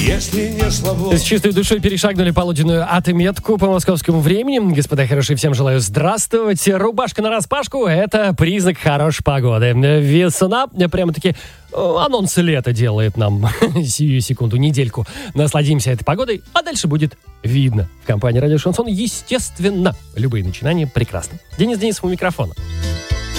если не слабо. С чистой душой перешагнули полуденную отметку по московскому времени. Господа хорошие, всем желаю здравствовать. Рубашка нараспашку – это признак хорошей погоды. Весна прямо-таки анонс лета делает нам сию секунду, недельку. Насладимся этой погодой, а дальше будет видно. В компании «Радио Шансон», естественно, любые начинания прекрасны. Денис Денисов у микрофона.